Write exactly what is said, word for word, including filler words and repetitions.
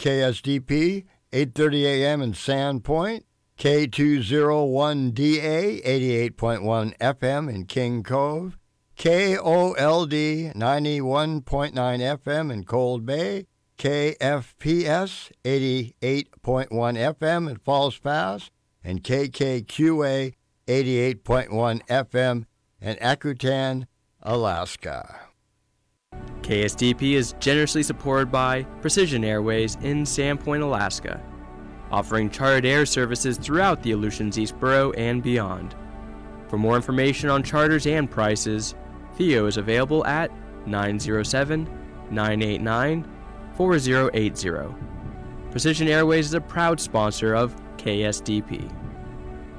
K S D P, eight thirty a.m. in Sandpoint, K two oh one D A, eighty-eight point one F M in King Cove, K O L D, ninety-one point nine F M in Cold Bay, K F P S, eighty-eight point one F M in Falls Pass, and K K Q A, eighty-eight point one F M in Akutan, Alaska. K S D P is generously supported by Precision Airways in Sandpoint, Alaska, offering chartered air services throughout the Aleutians East Borough and beyond. For more information on charters and prices, Theo is available at nine oh seven, nine eight nine, four oh eight oh. Precision Airways is a proud sponsor of K S D P.